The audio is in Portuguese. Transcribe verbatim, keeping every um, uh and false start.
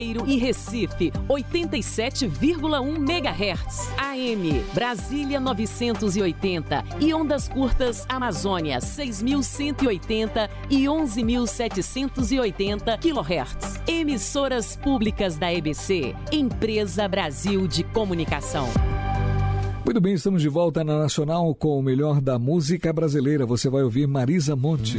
E Recife, oitenta e sete vírgula um megahertz. A M, Brasília novecentos e oitenta e ondas curtas Amazônia seis mil cento e oitenta e onze mil setecentos e oitenta quilohertz. Emissoras públicas da E B C, Empresa Brasil de Comunicação. Muito bem, estamos de volta na Nacional com o melhor da música brasileira. Você vai ouvir Marisa Monte.